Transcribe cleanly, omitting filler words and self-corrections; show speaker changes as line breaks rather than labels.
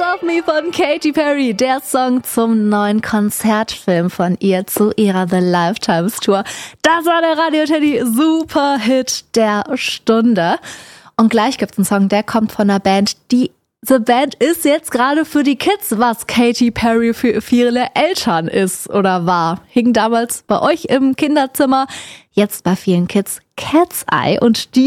of Me von Katy Perry, der Song zum neuen Konzertfilm von ihr zu ihrer The Lifetimes Tour. Das war der Radio Teddy Superhit der Stunde. Und gleich gibt's einen Song, der kommt von einer Band, diese Band ist jetzt gerade für die Kids, was Katy Perry für viele Eltern ist oder war. Hing damals bei euch im Kinderzimmer, jetzt bei vielen Kids Cat's Eye und die